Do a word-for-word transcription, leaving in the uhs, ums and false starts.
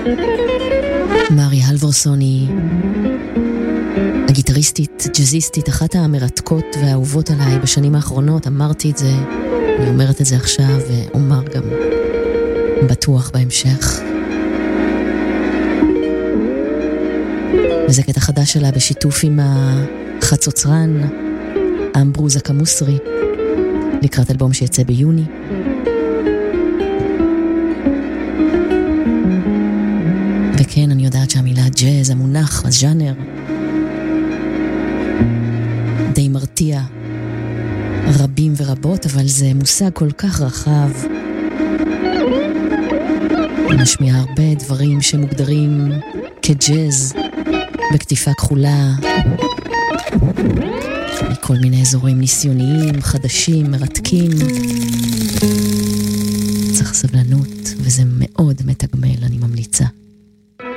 מרי הלברסון היא הגיטריסטית, ג'זיסטית, אחת המרתקות והאהובות עליי בשנים האחרונות. אמרתי את זה, אני אומרת את זה עכשיו, ואומר גם בטוח בהמשך. וזה קטע חדש שלה בשיתוף עם החצוצרן אמברוז הקמוסרי, לקראת אלבום שיצא ביוני. וכן, אני יודעת שהמילה ג'אז, המונח, הז'אנר, די מרתיע רבים ורבות, אבל זה מושג כל כך רחב. משמיע הרבה דברים שמוגדרים כג'אז, בכתיפה כחולה, מכל מיני אזורים ניסיוניים, חדשים, מרתקים. צריך סבלנות, וזה מאוד מתגמל, אני ממליצה.